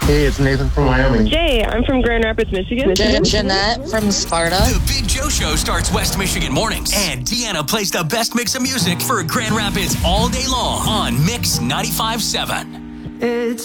Hey, it's Nathan from Wyoming. Jay, I'm from Grand Rapids, Michigan. Jeanette from Sparta. The Big Joe Show starts West Michigan mornings, and Deanna plays the best mix of music for Grand Rapids all day long on Mix 95.7. It's